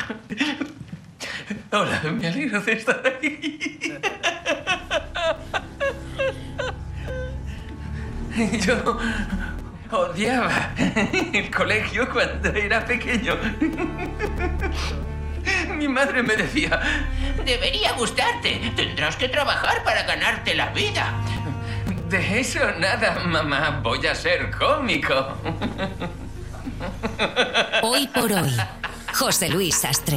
Hola, me alegro de estar aquí. Yo odiaba el colegio cuando era pequeño. Mi madre me decía: debería gustarte. Tendrás que trabajar para ganarte la vida. De eso nada, mamá. Voy a ser cómico. Hoy por hoy, José Luis Sastre.